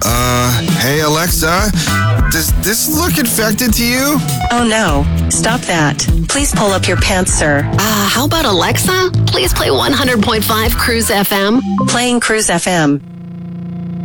Hey Alexa, does this look infected to you? Oh no, stop that. Please pull up your pants, sir. How about Alexa? Please play 100.5 Cruise FM. Playing Cruise FM.